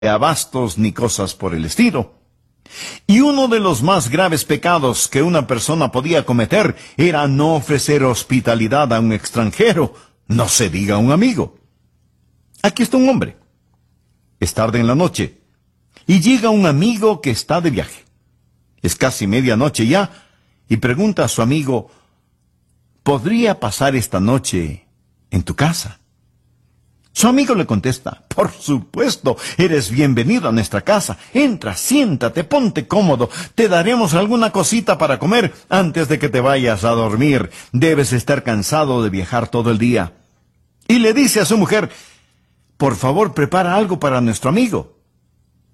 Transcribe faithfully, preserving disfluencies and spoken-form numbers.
abastos ni cosas por el estilo. Y uno de los más graves pecados que una persona podía cometer era no ofrecer hospitalidad a un extranjero, no se diga a un amigo. Aquí está un hombre. Es tarde en la noche, y llega un amigo que está de viaje. Es casi medianoche ya, y pregunta a su amigo, ¿podría pasar esta noche en tu casa? Su amigo le contesta, por supuesto, eres bienvenido a nuestra casa. Entra, siéntate, ponte cómodo. Te daremos alguna cosita para comer antes de que te vayas a dormir. Debes estar cansado de viajar todo el día. Y le dice a su mujer, por favor, prepara algo para nuestro amigo.